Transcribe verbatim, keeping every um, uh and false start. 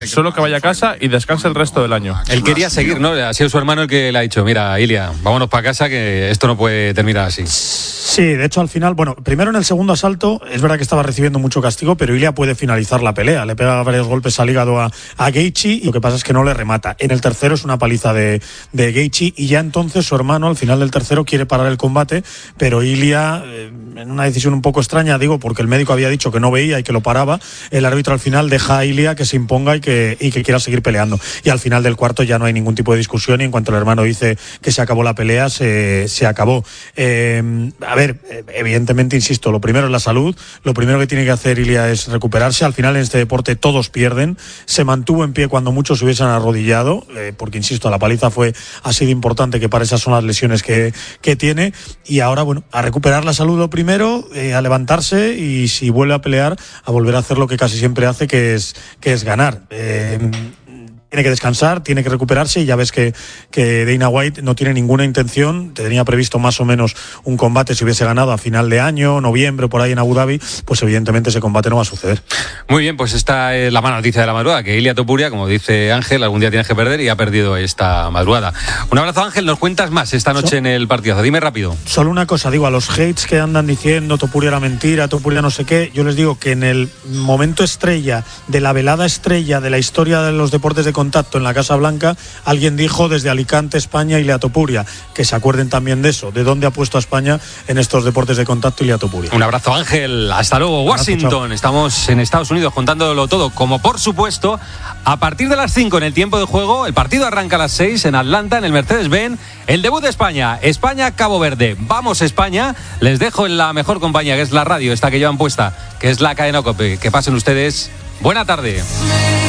Solo que vaya a casa y descanse el resto del año. Él quería seguir, ¿no? Ha sido su hermano el que le ha dicho, mira, Ilia, vámonos para casa que esto no puede terminar así. Sí, de hecho al final, bueno, primero en el segundo asalto, es verdad que estaba recibiendo mucho castigo, pero Ilia puede finalizar la pelea. Le pega varios golpes al hígado a, a Gaethje y lo que pasa es que no le remata. En el tercero es una paliza de, de Gaethje y ya entonces su hermano al final del tercero quiere parar el combate, pero Ilia, eh, en una decisión un poco extraña, digo, porque el médico había dicho que no veía y que lo paraba, el árbitro al final deja a Ilia que se imponga y que, y que quiera seguir peleando. Y al final del cuarto ya no hay ningún tipo de discusión y en cuanto el hermano dice que se acabó la pelea, se, se acabó. Eh, a ver, evidentemente, insisto, lo primero es la salud, lo primero que tiene que hacer Ilia es recuperarse. Al final en este deporte todos pierden, se mantuvo en pie cuando muchos se hubiesen arrodillado, eh, porque insisto, la paliza fue ha sido importante, que para esas son las lesiones que, que tiene, y ahora bueno, a recuperar la salud lo primero, eh, a levantarse y si vuelve a pelear, a volver a hacer lo que casi siempre hace, que es, que es ganar. Eh, Tiene que descansar, tiene que recuperarse y ya ves que, que Dana White no tiene ninguna intención, tenía previsto más o menos un combate si hubiese ganado a final de año, noviembre, por ahí en Abu Dhabi, pues evidentemente ese combate no va a suceder. Muy bien, pues esta es la mala noticia de la madrugada, que Ilia Topuria, como dice Ángel, algún día tienes que perder y ha perdido esta madrugada. Un abrazo, Ángel, nos cuentas más esta noche so, en el partidazo, dime rápido. Solo una cosa, digo, a los hates que andan diciendo Topuria era mentira, Topuria no sé qué, yo les digo que en el momento estrella, de la velada estrella de la historia de los deportes de contacto en la Casa Blanca, alguien dijo desde Alicante, España, Ilia Topuria, que se acuerden también de eso, de dónde ha puesto a España en estos deportes de contacto Ilia Topuria. Un abrazo, Ángel, hasta luego, Washington. Abrazo, estamos en Estados Unidos contándolo todo, como por supuesto a partir de las cinco en el tiempo de juego, el partido arranca a las seis en Atlanta, en el Mercedes-Benz, el debut de España, España-Cabo Verde. Vamos España, les dejo en la mejor compañía, que es la radio, esta que llevan puesta, que es la cadena COPE. Que pasen ustedes buena tarde.